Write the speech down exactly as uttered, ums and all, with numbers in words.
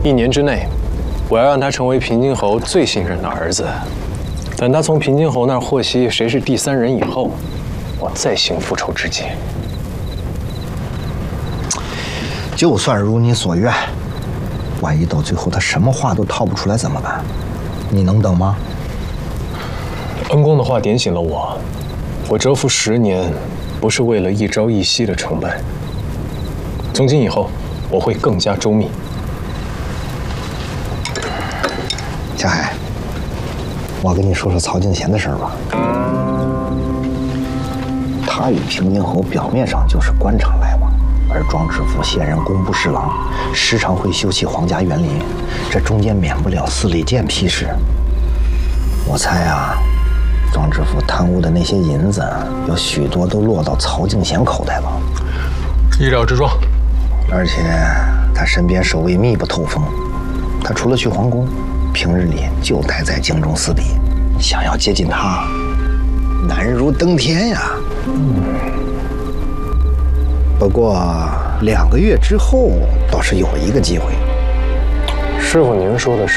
一年之内，我要让他成为平津侯最信任的儿子。等他从平津侯那儿获悉谁是第三人以后，我再行复仇之计。 就算如你所愿，万一到最后他什么话都套不出来怎么办？你能等吗？ 恩公的话点醒了我，我蛰伏十年，不是为了一朝一夕的成败。从今以后，我会更加周密。 小海，我跟你说说曹敬贤的事儿吧。他与平津侯表面上就是官场来往，而庄知府现任工部侍郎，时常会修葺皇家园林，这中间免不了司礼监批示。我猜啊，庄知府贪污的那些银子，有许多都落到曹敬贤口袋了。 意料之中。 而且他身边守卫密不透风，他除了去皇宫，平日里就待在京中司礼。想要接近他，难如登天呀。嗯。不过两个月之后，倒是有一个机会。 师傅，您说的是